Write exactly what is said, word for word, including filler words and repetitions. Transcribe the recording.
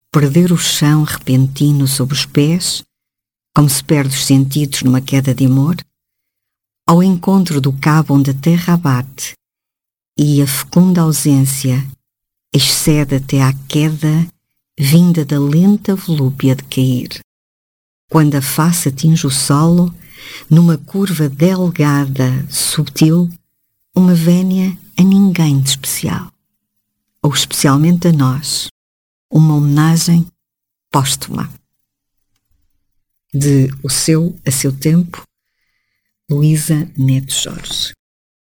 perder o chão repentino sob os pés, como se perde os sentidos numa queda de amor, ao encontro do cabo onde a terra abate e a fecunda ausência excede até à queda vinda da lenta volúpia de cair. Quando a face atinge o solo, numa curva delgada, subtil, uma vénia a ninguém de especial, ou especialmente a nós, uma homenagem póstuma. De O Seu a Seu Tempo, Luísa Neto Jorge.